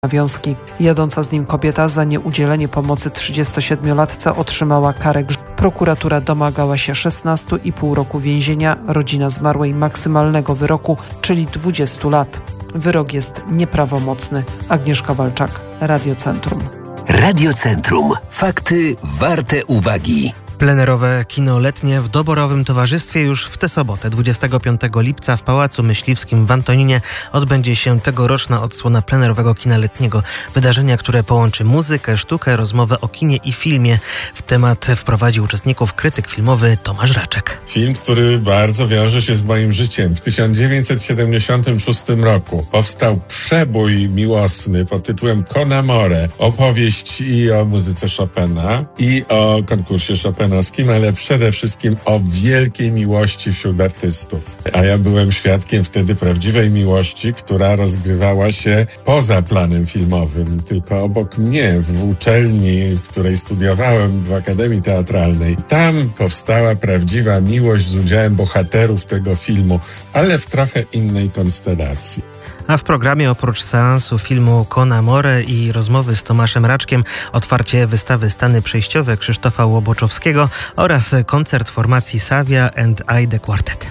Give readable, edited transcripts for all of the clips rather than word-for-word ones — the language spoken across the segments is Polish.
nawiązki. Jadąca z nim kobieta za nieudzielenie pomocy 37-latce otrzymała karę. Prokuratura domagała się 16,5 roku więzienia, rodzina zmarłej maksymalnego wyroku, czyli 20 lat. Wyrok jest nieprawomocny. Agnieszka Walczak, Radio Centrum. Radio Centrum. Fakty warte uwagi. Plenerowe kino letnie w doborowym towarzystwie już w tę sobotę, 25 lipca w Pałacu Myśliwskim w Antoninie odbędzie się tegoroczna odsłona plenerowego kina letniego. Wydarzenia, które połączy muzykę, sztukę, rozmowę o kinie i filmie. W temat wprowadzi uczestników krytyk filmowy Tomasz Raczek. Film, który bardzo wiąże się z moim życiem. W 1976 roku powstał przebój miłosny pod tytułem Con Amore. Opowieść i o muzyce Chopina, i o konkursie Chopina, ale przede wszystkim o wielkiej miłości wśród artystów. A ja byłem świadkiem wtedy prawdziwej miłości, która rozgrywała się poza planem filmowym, tylko obok mnie, w uczelni, w której studiowałem, w Akademii Teatralnej. Tam powstała prawdziwa miłość z udziałem bohaterów tego filmu, ale w trochę innej konstelacji. A w programie oprócz seansu filmu Con Amore i rozmowy z Tomaszem Raczkiem, otwarcie wystawy Stany Przejściowe Krzysztofa Łoboczowskiego oraz koncert formacji Savia and I The Quartet.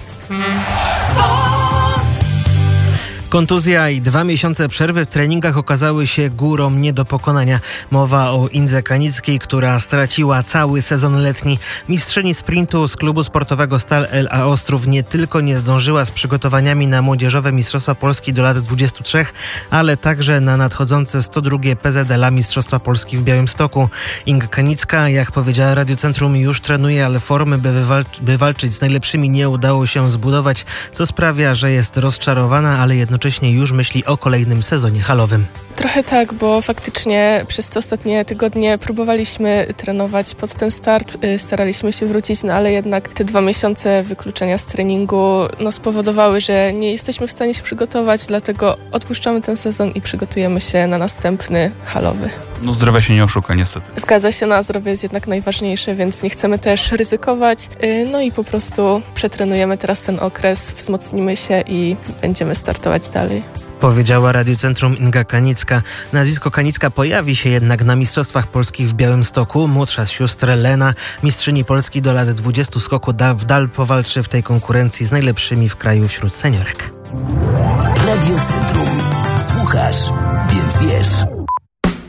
Kontuzja i 2 miesiące przerwy w treningach okazały się górą nie do pokonania. Mowa o Indze Kanickiej, która straciła cały sezon letni. Mistrzyni sprintu z klubu sportowego Stal LA Ostrów nie tylko nie zdążyła z przygotowaniami na młodzieżowe Mistrzostwa Polski do lat 23, ale także na nadchodzące 102. PZLA Mistrzostwa Polski w Białymstoku. Inga Kanicka, jak powiedziała Radio Centrum, już trenuje, ale formy, by walczyć z najlepszymi, nie udało się zbudować, co sprawia, że jest rozczarowana, ale jednocześnie już myśli o kolejnym sezonie halowym. Trochę tak, bo faktycznie przez te ostatnie tygodnie próbowaliśmy trenować pod ten start, staraliśmy się wrócić, ale jednak te 2 miesiące wykluczenia z treningu spowodowały, że nie jesteśmy w stanie się przygotować, dlatego odpuszczamy ten sezon i przygotujemy się na następny halowy. Zdrowia się nie oszuka niestety. Zgadza się, zdrowie jest jednak najważniejsze, więc nie chcemy też ryzykować, i po prostu przetrenujemy teraz ten okres, wzmocnimy się i będziemy startować dalej. Powiedziała Radiu Centrum Inga Kanicka. Nazwisko Kanicka pojawi się jednak na Mistrzostwach Polskich w Białymstoku. Młodsza z sióstr Lena, mistrzyni Polski do lat 20 skoku w dal, powalczy w tej konkurencji z najlepszymi w kraju wśród seniorek. Radio Centrum. Słuchasz, więc wiesz.